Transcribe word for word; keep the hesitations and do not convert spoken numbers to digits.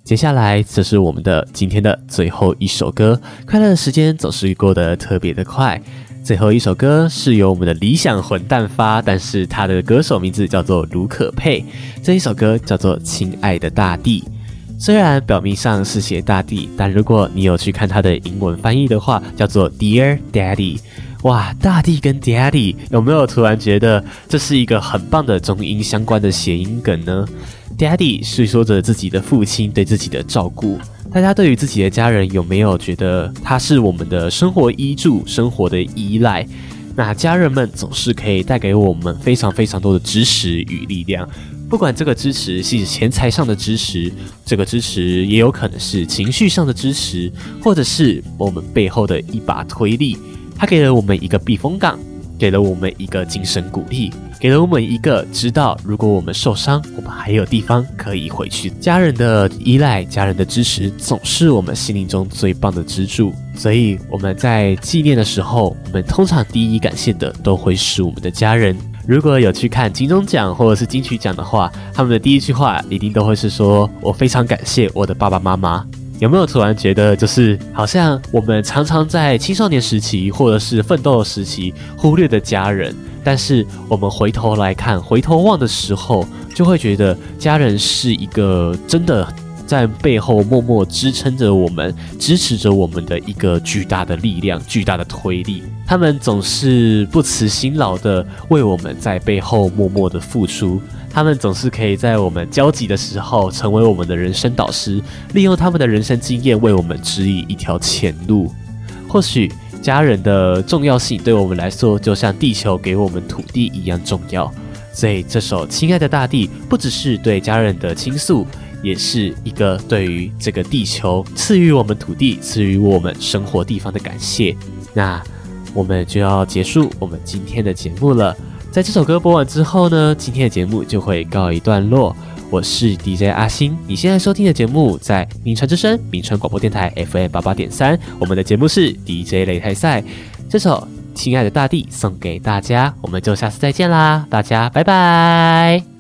接下来这是我们的今天的最后一首歌，快乐的时间总是过得特别的快。最后一首歌是由我们的理想混蛋发，但是他的歌手名字叫做卢可佩。这一首歌叫做《亲爱的大地》，虽然表面上是写大地，但如果你有去看他的英文翻译的话，叫做 Dear Daddy。哇，大地跟 Daddy 有没有突然觉得这是一个很棒的中英相关的谐音梗呢？ Daddy 叙说着自己的父亲对自己的照顾，大家对于自己的家人有没有觉得他是我们的生活依柱、生活的依赖？那家人们总是可以带给我们非常非常多的支持与力量，不管这个支持是钱财上的支持，这个支持也有可能是情绪上的支持，或者是我们背后的一把推力。它给了我们一个避风港，给了我们一个精神鼓励，给了我们一个知道如果我们受伤，我们还有地方可以回去。家人的依赖，家人的支持总是我们心灵中最棒的支柱，所以我们在纪念的时候，我们通常第一感谢的都会是我们的家人。如果有去看金钟奖或者是金曲奖的话，他们的第一句话一定都会是说，我非常感谢我的爸爸妈妈。有没有突然觉得就是好像我们常常在青少年时期或者是奋斗的时期忽略的家人，但是我们回头来看，回头望的时候，就会觉得家人是一个真的在背后默默支撑着我们，支持着我们的一个巨大的力量，巨大的推力。他们总是不辞辛劳的为我们在背后默默的付出，他们总是可以在我们焦急的时候成为我们的人生导师，利用他们的人生经验为我们指引一条前路。或许家人的重要性对我们来说就像地球给我们土地一样重要，所以这首《亲爱的大地》不只是对家人的倾诉，也是一个对于这个地球赐予我们土地、赐予我们生活地方的感谢。那我们就要结束我们今天的节目了。在这首歌播完之后呢，今天的节目就会告一段落。我是 D J 阿星，你现在收听的节目在名传之声、名传广播电台 F M 八八点三，我们的节目是 D J 擂台赛。这首《亲爱的大地》送给大家，我们就下次再见啦，大家拜拜。